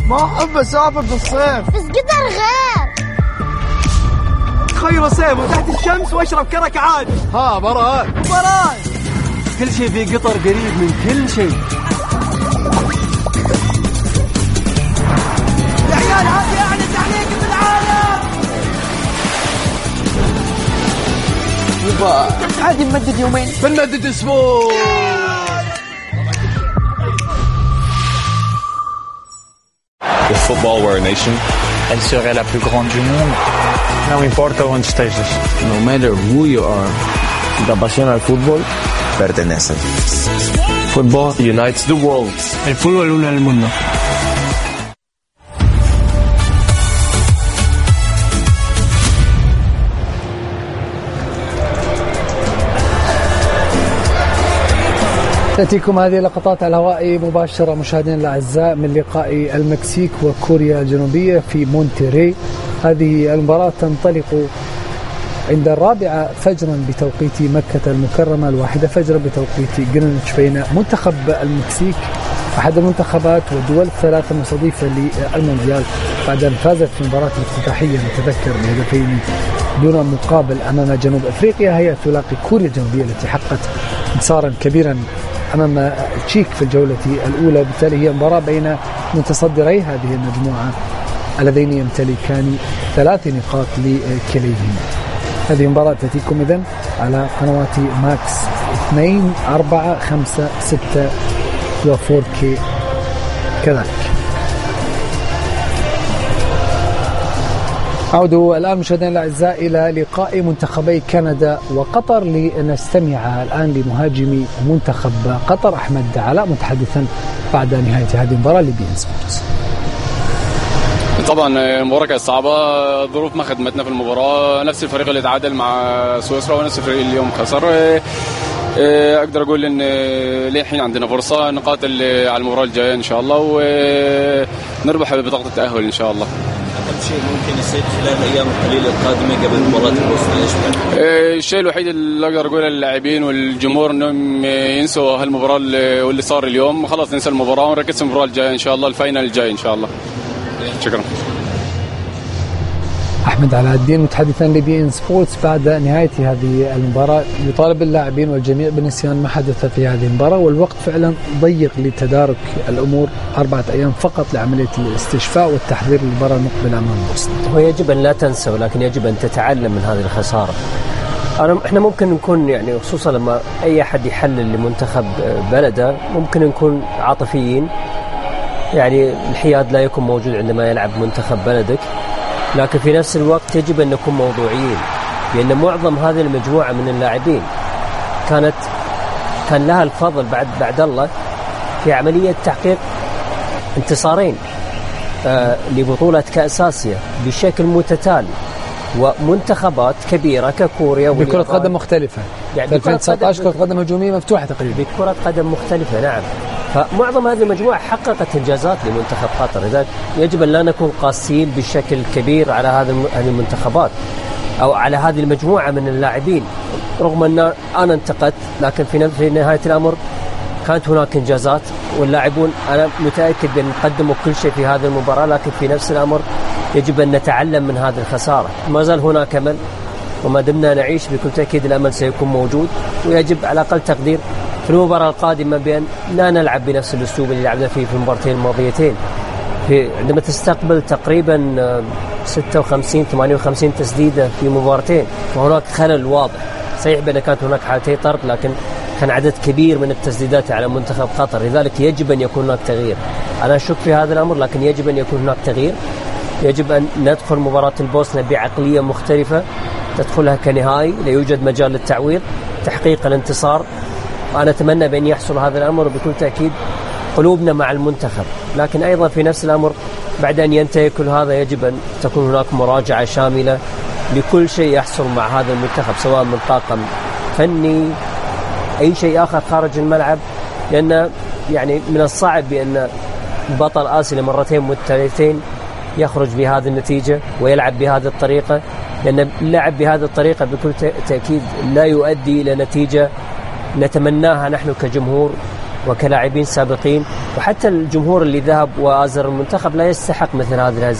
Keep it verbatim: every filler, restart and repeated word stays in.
ما أحب أسافر بالصيف. بس قدر غير. تخيل صيف وتحت الشمس وأشرب كرك عادي. ها براد براد. كل شيء في قطر قريب من كل شيء. يا عيال هذه أعلى تعليق في العالم. يبا عادي نمدد يومين. بنمدد أسبوع. If football were a nation, elle serait la plus grande du monde. No importa onde estejas. No matter who you are, si te apasiona el fútbol, perteneces. football unites the world. El fútbol une al mundo. تأتيكم هذه اللقطات على الهواء مباشرة مشاهدينا الأعزاء من لقاء المكسيك وكوريا الجنوبية في مونتري. هذه المباراة تنطلق عند الرابعة فجرا بتوقيت مكة المكرمة، الواحدة فجرا بتوقيت جرينتش، بين منتخب المكسيك أحد المنتخبات والدول الثلاثة المستضيفة للمونديال بعد أن فازت في المباراة الافتتاحية نتذكر بهدفين دون مقابل أمام جنوب أفريقيا. هي تلاقي كوريا الجنوبية التي حققت انتصارا كبيرا أمام تشيك في الجولة الأولى. بالتالي هي مباراة بين متصدري هذه المجموعة اللذين يمتلكان ثلاث نقاط لكليهما. هذه المباراة تأتيكم إذن على قنوات ماكس اثنين أربعة خمسة ستة وفور كي كذلك. عودوا الآن مشاهدينا الأعزاء إلى لقاء منتخبي كندا وقطر لنستمع الآن لمهاجم منتخب قطر أحمد علاء متحدثا بعد نهاية هذه المباراة لبي إن سبورتس. طبعا المباراة كانت صعبة، ظروف ما خدمتنا في المباراة، نفس الفريق اللي تعادل مع سويسرا ونفس الفريق اللي اليوم خسر. اقدر اقول ان ليه الحين عندنا فرصة نقاتل على المباراة الجاية ان شاء الله ونربح ببطاقة التأهل ان شاء الله. شيء ممكن يصير خلال الايام القليله القادمه قبل مباراه البوسنه؟ الشيء الوحيد اللي اقدر اقوله للاعبين والجمهور انهم ينسوا هالمباراه واللي صار اليوم، خلاص ننسى المباراه ونركز في المباراه الجايه ان شاء الله، الفاينل الجاي ان شاء الله. شكرا. أحمد علاء الدين متحدثا لبي إن سبورتس بعد نهاية هذه المباراة، يطالب اللاعبين والجميع بنسيان ما حدث في هذه المباراة، والوقت فعلا ضيق لتدارك الأمور، أربعة أيام فقط لعملية الاستشفاء والتحضير للمباراة المقبلة أمام بوسنيا. هو يجب أن لا تنسى ولكن يجب أن تتعلم من هذه الخسارة. أنا إحنا ممكن نكون يعني خصوصا لما أي أحد يحلل لمنتخب بلده ممكن نكون عاطفيين، يعني الحياد لا يكون موجود عندما يلعب منتخب بلدك، لكن في نفس الوقت يجب أن نكون موضوعيين، لأن معظم هذه المجموعة من اللاعبين كانت كان لها الفضل بعد بعد الله في عملية تحقيق انتصارين آه لبطولة كأس آسيا بشكل متتالي، ومنتخبات كبيرة ككوريا بكرة قدم مختلفة، يعني ألفين وتسعة عشر كرة قدم هجومية مفتوحة تقريبا، بكرة قدم مختلفة. نعم، فمعظم هذه المجموعة حققت إنجازات لمنتخب قطر، لذلك يجب أن لا نكون قاسيين بشكل كبير على هذه المنتخبات أو على هذه المجموعة من اللاعبين، رغم أن أنا انتقدت، لكن في نهاية الأمر كانت هناك إنجازات واللاعبون أنا متأكد بأن قدموا كل شيء في هذه المباراة، لكن في نفس الأمر يجب أن نتعلم من هذه الخسارة. ما زال هناك أمل، وما دمنا نعيش بكل تأكيد الأمل سيكون موجود، ويجب على أقل تقدير في المباراة القادمة بأن لا نلعب بنفس الأسلوب اللي لعبنا فيه في المباراتين الماضيتين. في عندما تستقبل تقريبا ستة وخمسين ثمانية وخمسين تسديدة في مباراتين فهناك خلل واضح. صحيح بأن كانت هناك حالتي طرد، لكن كان عدد كبير من التسديدات على منتخب قطر، لذلك يجب أن يكون هناك تغيير. أنا أشك في هذا الأمر، لكن يجب أن يكون هناك تغيير. يجب أن ندخل مباراة البوسنة بعقلية مختلفة، تدخلها كنهائي، لا يوجد مجال للتعويض، تحقيق الانتصار. أنا أتمنى بأن يحصل هذا الأمر، وبكل تأكيد قلوبنا مع المنتخب، لكن أيضا في نفس الأمر بعد أن ينتهي كل هذا يجب أن تكون هناك مراجعة شاملة لكل شيء يحصل مع هذا المنتخب، سواء من طاقم فني أي شيء آخر خارج الملعب، لأن يعني من الصعب بأن بطل آسيا مرتين متتاليتين يخرج بهذه النتيجة ويلعب بهذه الطريقة، لأن اللعب بهذه الطريقة بكل تأكيد لا يؤدي إلى نتيجة نتمناها نحن كجمهور وكلاعبين سابقين، وحتى الجمهور اللي ذهب وآزر المنتخب لا يستحق مثل هذه الهزيمة.